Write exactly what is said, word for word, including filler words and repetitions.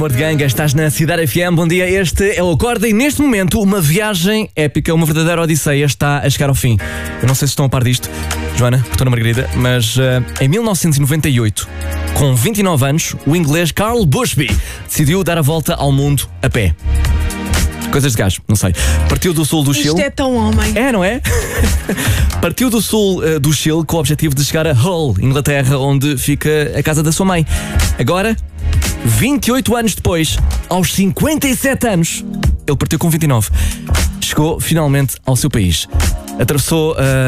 Amor de Ganga, estás na Cidade F M, bom dia, este é o Acorda e neste momento uma viagem épica, uma verdadeira odisseia está a chegar ao fim. Eu não sei se estão a par disto, Joana, Portona Margarida, mas uh, em mil novecentos e noventa e oito, com vinte e nove anos, o inglês Carl Bushby decidiu dar a volta ao mundo a pé. Coisas de gajo, não sei. Partiu do sul do Chile. Isto é tão homem. É, não é? Partiu do sul uh, do Chile com o objetivo de chegar a Hull, Inglaterra, onde fica a casa da sua mãe. Agora, vinte e oito anos depois, aos cinquenta e sete anos, ele partiu com vinte e nove. Chegou finalmente ao seu país. Atravessou a uh,